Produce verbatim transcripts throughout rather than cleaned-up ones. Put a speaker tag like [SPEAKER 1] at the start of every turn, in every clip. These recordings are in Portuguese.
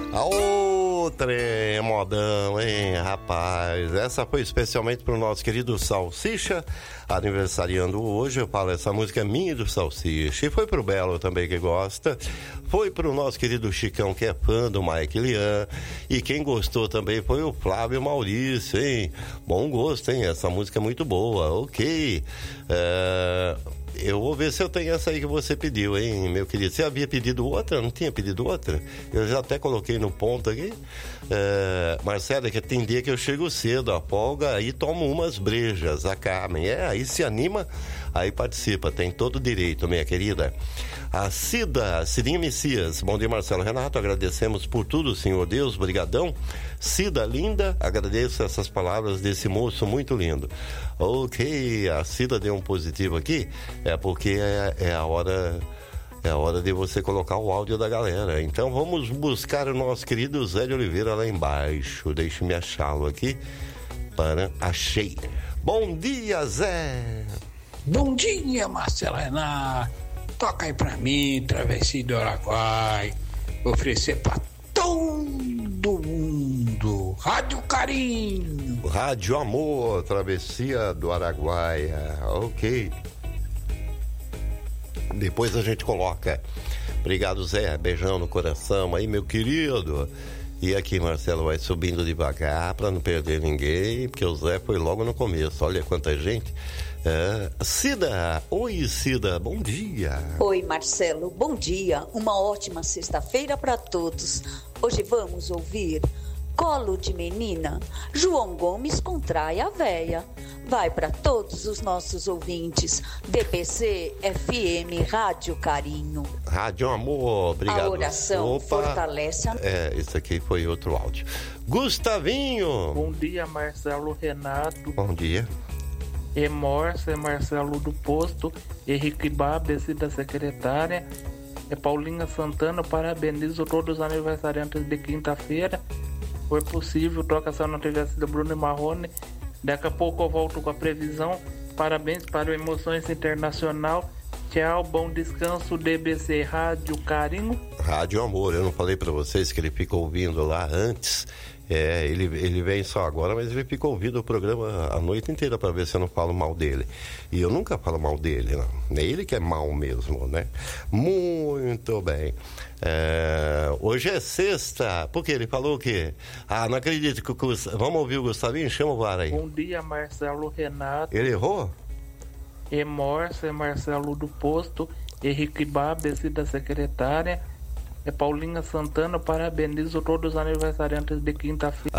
[SPEAKER 1] Aô, trem modão, hein, rapaz? Essa foi especialmente pro nosso querido Salsicha, aniversariando hoje. Eu falo, essa música é minha do Salsicha. E foi pro Belo também, que gosta. Foi pro nosso querido Chicão, que é fã do Mike Lian. E quem gostou também foi o Flávio Maurício, hein? Bom gosto, hein? Essa música é muito boa, ok. É... Eu vou ver se eu tenho essa aí que você pediu, hein, meu querido. Você havia pedido outra? Não tinha pedido outra? Eu já até coloquei no ponto aqui. É, Marcelo, é que tem dia que eu chego cedo, a folga, aí tomo umas brejas, a Carmen. É, aí se anima, aí participa. Tem todo o direito, minha querida. A Cida, Cidinha Messias. Bom dia, Marcelo Renato. Agradecemos por tudo, Senhor Deus. Brigadão. Cida, linda. Agradeço essas palavras desse moço muito lindo. Ok, a Cida deu um positivo aqui. É porque é, é a hora... É a hora de você colocar o áudio da galera. Então vamos buscar o nosso querido Zé de Oliveira lá embaixo. Deixe-me achá-lo aqui. Para... Achei. Bom dia, Zé.
[SPEAKER 2] Bom dia, Marcelo Renato. Toca aí pra mim, Travessia do Araguaia. Oferecer pra todo mundo. Rádio Carinho.
[SPEAKER 1] Rádio Amor, Travessia do Araguaia. Ok. Depois a gente coloca. Obrigado, Zé. Beijão no coração aí, meu querido. E aqui, Marcelo, vai subindo devagar pra não perder ninguém, porque o Zé foi logo no começo. Olha quanta gente. É, Cida, oi Cida, bom dia.
[SPEAKER 3] Oi Marcelo, bom dia, uma ótima sexta-feira para todos. Hoje vamos ouvir Colo de Menina, João Gomes contrai a véia. Vai para todos os nossos ouvintes, D P C F M Rádio Carinho.
[SPEAKER 1] Rádio Amor, obrigado.
[SPEAKER 3] A oração Opa. fortalece a...
[SPEAKER 1] É, isso aqui foi outro áudio. Gustavinho.
[SPEAKER 4] Bom dia, Marcelo Renato.
[SPEAKER 1] Bom dia.
[SPEAKER 4] Emorça, é Marcelo do Posto, Henrique Babes da secretária, é Paulinha Santana, parabenizo todos os aniversariantes de quinta-feira. Foi possível, toca só não tivesse sido Bruno e Marrone. Daqui a pouco eu volto com a previsão. Parabéns para o Emoções Internacional. Tchau, bom descanso, D B C Rádio Carinho.
[SPEAKER 1] Rádio Amor, eu não falei para vocês que ele fica ouvindo lá antes. É, ele, ele vem só agora, mas ele fica ouvindo o programa a noite inteira para ver se eu não falo mal dele. E eu nunca falo mal dele, não. É ele que é mal mesmo, né? Muito bem. É, hoje é sexta. Por quê? Ele falou o quê? Ah, não acredito que o Gust... Vamos ouvir o Gustavinho? Chama o V A R aí.
[SPEAKER 4] Bom dia, Marcelo Renato.
[SPEAKER 1] Ele errou?
[SPEAKER 4] Emorça, é Marcelo do Posto, Henrique Babes da secretária. É Paulinha Santana, parabenizo todos os aniversariantes de quinta-feira.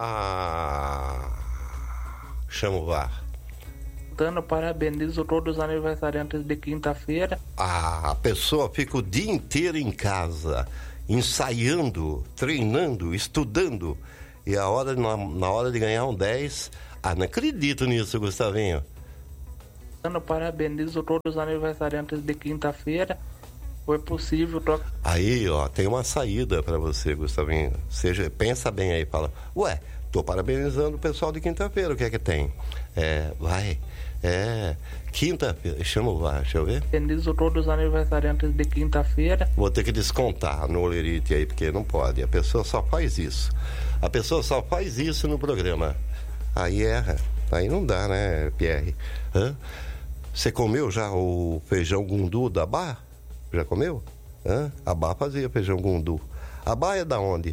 [SPEAKER 1] Ah, chama o V A R.
[SPEAKER 4] Santana, parabenizo todos os aniversariantes de quinta-feira.
[SPEAKER 1] Ah, a pessoa fica o dia inteiro em casa, ensaiando, treinando, estudando. E a hora, na, na hora de ganhar um dez, ah, não acredito nisso, Gustavinho.
[SPEAKER 4] Santana, parabenizo todos os aniversariantes de quinta-feira. Foi possível trocar.
[SPEAKER 1] Aí, ó, tem uma saída pra você, Gustavinho. Seja, pensa bem aí, fala, ué, tô parabenizando o pessoal de quinta-feira, o que é que tem? É, vai, é, quinta-feira, chama o V A R, deixa eu ver.
[SPEAKER 4] Parabenizo todos os aniversariantes de quinta-feira.
[SPEAKER 1] Vou ter que descontar no Olerite aí, porque não pode, a pessoa só faz isso. A pessoa só faz isso no programa. Aí erra, aí não dá, né, Pierre? Hã? Você comeu já o feijão gundu da Bar? Já comeu? Hã? A Bá fazia feijão gundu. A Bá é da onde?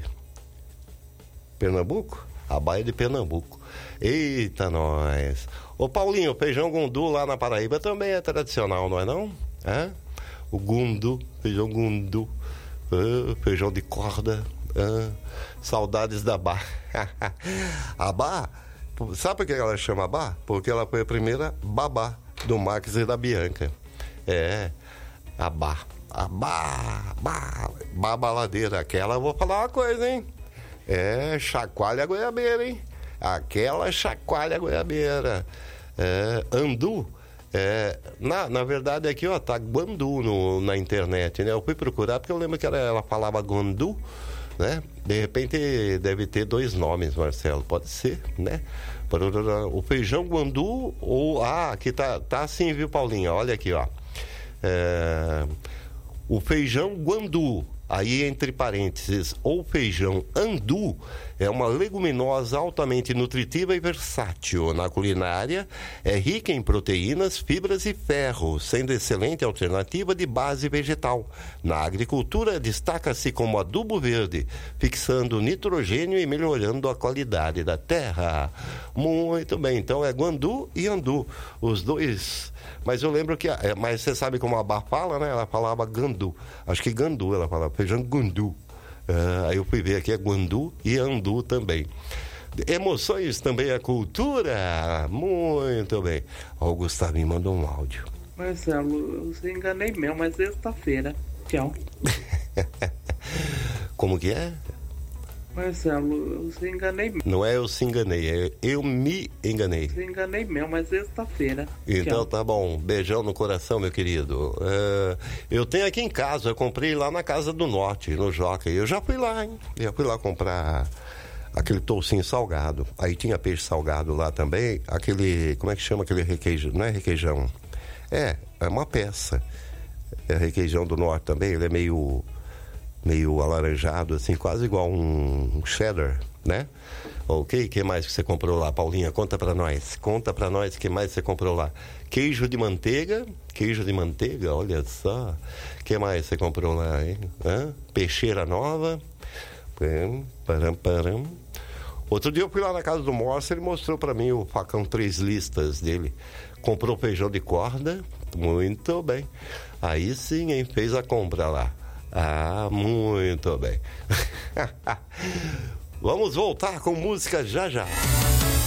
[SPEAKER 1] Pernambuco? A Bá é de Pernambuco. Eita, nós. Ô Paulinho, o feijão gundu lá na Paraíba também é tradicional, não é não? Hã? O gundu, feijão gundu. Ah, feijão de corda. Ah, saudades da Bá. A Bá, sabe por que ela chama Bá? Porque ela foi a primeira babá do Max e da Bianca. É... A Bá, a Bá, Bá, Bá baladeira, aquela eu vou falar uma coisa, hein? É, chacoalha a goiabeira, hein? Aquela chacoalha a goiabeira. É, andu, é, na, na verdade aqui, ó, tá Guandu no, na internet, né? Eu fui procurar porque eu lembro que ela, ela falava Guandu, né? De repente deve ter dois nomes, Marcelo, pode ser, né? O feijão Guandu ou... Ah, aqui tá, tá assim, viu, Paulinha? Olha aqui, ó. É, o feijão Guandu, aí entre parênteses, ou feijão andu, é uma leguminosa altamente nutritiva e versátil. Na culinária, é rica em proteínas, fibras e ferro, sendo excelente alternativa de base vegetal. Na agricultura, destaca-se como adubo verde, fixando nitrogênio e melhorando a qualidade da terra. Muito bem, então é guandu e andu, os dois. Mas eu lembro que, mas você sabe como a Bá fala, né? Ela falava gandu, acho que gandu, ela falava feijão gandu. Uh, aí eu fui ver aqui, é guandu e andu também. Emoções também é cultura. Muito bem. Ó, o Gustavinho mandou um áudio.
[SPEAKER 4] Marcelo, eu se enganei mesmo, mas sexta-feira. Tchau.
[SPEAKER 1] Como que é?
[SPEAKER 4] Marcelo, eu se enganei mesmo.
[SPEAKER 1] Não é eu se enganei, é eu me enganei.
[SPEAKER 4] Se enganei mesmo, mas sexta-feira.
[SPEAKER 1] Então
[SPEAKER 4] Tchau.
[SPEAKER 1] tá bom, beijão no coração, meu querido. Uh, eu tenho aqui em casa, eu comprei lá na Casa do Norte, no Jockey. Eu já fui lá, hein? Já fui lá comprar aquele toucinho salgado. Aí tinha peixe salgado lá também. Aquele, como é que chama aquele requeijão? Não é requeijão. É, é uma peça. É requeijão do Norte também, ele é meio... meio alaranjado, assim, quase igual um cheddar, né? Ok, o que mais que você comprou lá, Paulinha? Conta pra nós. Conta pra nós o que mais você comprou lá. Queijo de manteiga, queijo de manteiga, olha só. O que mais você comprou lá, hein? Hã? Peixeira nova. Param, param. Outro dia eu fui lá na casa do Morse, ele mostrou pra mim o facão três listas dele. Comprou feijão de corda, muito bem. Aí sim, hein? Fez a compra lá. Ah, muito bem. Vamos voltar com música já já.